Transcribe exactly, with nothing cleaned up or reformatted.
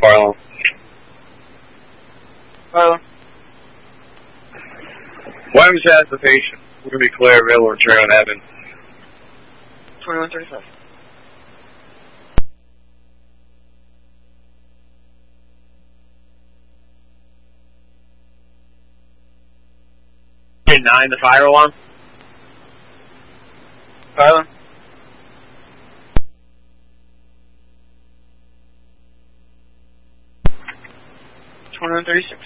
Harlem. Harlem. Williams has the patient. We're going to be clear, available, return on Evan. twenty-one thirty-five. nine, the fire alarm. Harlem. twenty-one thirty-six.